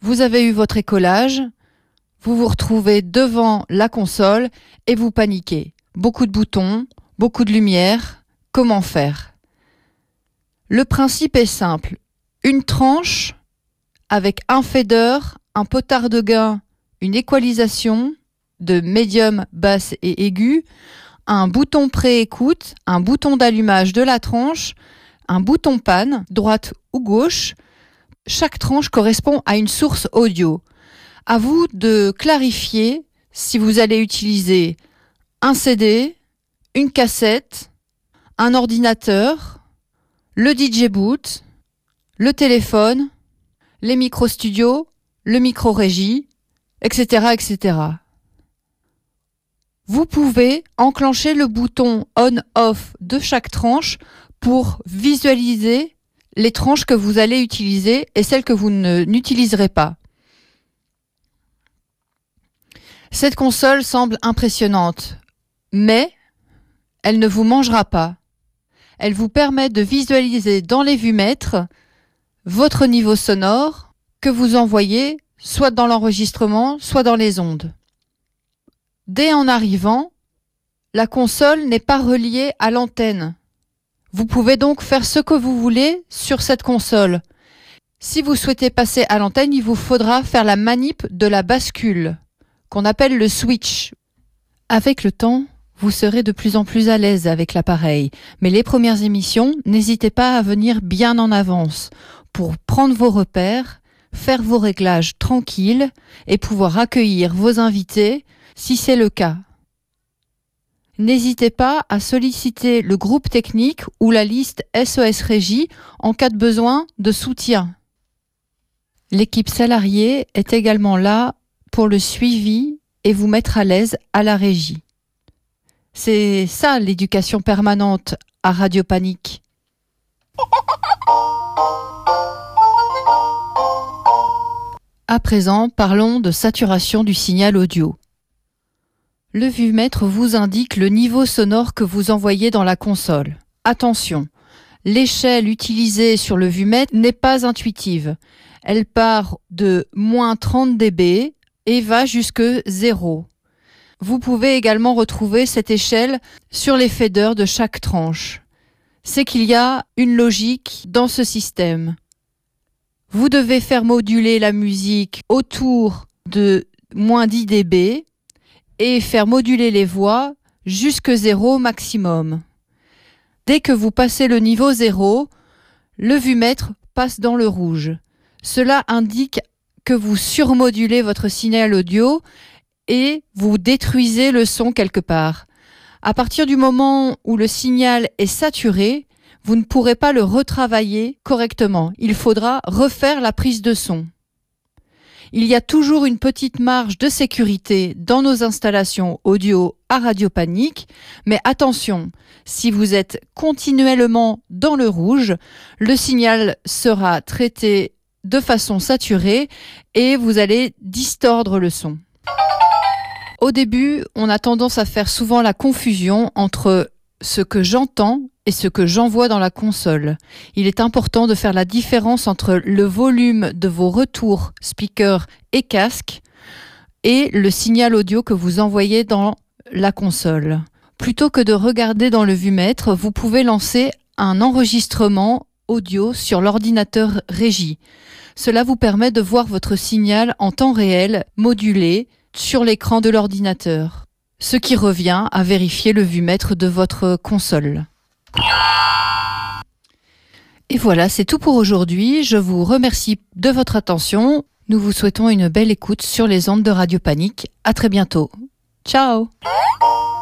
Vous avez eu votre écolage, vous vous retrouvez devant la console et vous paniquez. Beaucoup de boutons, beaucoup de lumière, comment faire? Le principe est simple. Une tranche avec un fader, un potard de gain, une équalisation de médium, basse et aiguë, un bouton pré-écoute, un bouton d'allumage de la tranche, un bouton panne, droite ou gauche. Chaque tranche correspond à une source audio. À vous de clarifier si vous allez utiliser un CD, une cassette, un ordinateur, le DJ boot, le téléphone, les micro-studios, le micro-régie, etc., etc. Vous pouvez enclencher le bouton on-off de chaque tranche pour visualiser les tranches que vous allez utiliser et celles que vous n'utiliserez pas. Cette console semble impressionnante, mais elle ne vous mangera pas. Elle vous permet de visualiser dans les vues-mètres votre niveau sonore que vous envoyez soit dans l'enregistrement, soit dans les ondes. Dès en arrivant, la console n'est pas reliée à l'antenne. Vous pouvez donc faire ce que vous voulez sur cette console. Si vous souhaitez passer à l'antenne, il vous faudra faire la manip de la bascule, qu'on appelle le switch. Avec le temps, vous serez de plus en plus à l'aise avec l'appareil, mais les premières émissions, n'hésitez pas à venir bien en avance pour prendre vos repères, faire vos réglages tranquilles et pouvoir accueillir vos invités si c'est le cas. N'hésitez pas à solliciter le groupe technique ou la liste SOS Régie en cas de besoin de soutien. L'équipe salariée est également là pour le suivi et vous mettre à l'aise à la régie. C'est ça l'éducation permanente à Radio Panique. À présent, parlons de saturation du signal audio. Le vue-mètre vous indique le niveau sonore que vous envoyez dans la console. Attention, l'échelle utilisée sur le vue-mètre n'est pas intuitive. Elle part de moins 30 dB et va jusque 0. Vous pouvez également retrouver cette échelle sur les faders de chaque tranche. C'est qu'il y a une logique dans ce système. Vous devez faire moduler la musique autour de moins 10 dB et faire moduler les voix jusque 0 maximum. Dès que vous passez le niveau 0, le vue-mètre passe dans le rouge. Cela indique que vous surmodulez votre signal audio et vous détruisez le son quelque part. À partir du moment où le signal est saturé, vous ne pourrez pas le retravailler correctement. Il faudra refaire la prise de son. Il y a toujours une petite marge de sécurité dans nos installations audio à Radio Panique, mais attention, si vous êtes continuellement dans le rouge, le signal sera traité de façon saturée et vous allez distordre le son. Au début, on a tendance à faire souvent la confusion entre ce que j'entends et ce que j'envoie dans la console. Il est important de faire la différence entre le volume de vos retours speakers et casques et le signal audio que vous envoyez dans la console. Plutôt que de regarder dans le vue-mètre, vous pouvez lancer un enregistrement audio sur l'ordinateur régie. Cela vous permet de voir votre signal en temps réel modulé sur l'écran de l'ordinateur, ce qui revient à vérifier le vue-mètre de votre console. Et voilà, c'est tout pour aujourd'hui. Je vous remercie de votre attention. Nous vous souhaitons une belle écoute sur les ondes de Radio Panique. À très bientôt. Ciao!